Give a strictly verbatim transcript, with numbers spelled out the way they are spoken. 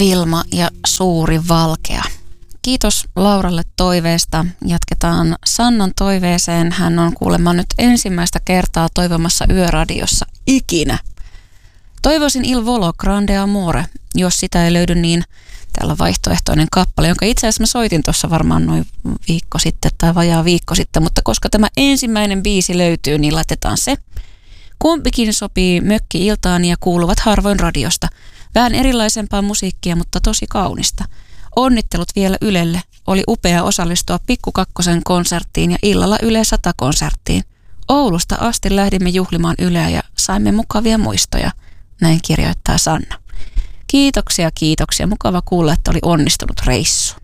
Vilma ja Suuri Valkea. Kiitos Lauralle toiveesta. Jatketaan Sannan toiveeseen. Hän on kuulemma nyt ensimmäistä kertaa toivomassa Yöradiossa ikinä. Toivoisin Il Volo Grande Amore. Jos sitä ei löydy, niin täällä on vaihtoehtoinen kappale, jonka itse asiassa mä soitin tuossa varmaan noin viikko sitten tai vajaa viikko sitten, mutta koska tämä ensimmäinen biisi löytyy, niin laitetaan se. Kumpikin sopii mökki-iltaan ja kuuluvat harvoin radiosta. Vähän erilaisempaa musiikkia, mutta tosi kaunista. Onnittelut vielä Ylelle. Oli upea osallistua Pikku Kakkosen konserttiin ja illalla Yle sata konserttiin. Oulusta asti lähdimme juhlimaan Yleä ja saimme mukavia muistoja. Näin kirjoittaa Sanna. Kiitoksia, kiitoksia. Mukava kuulla, että oli onnistunut reissu.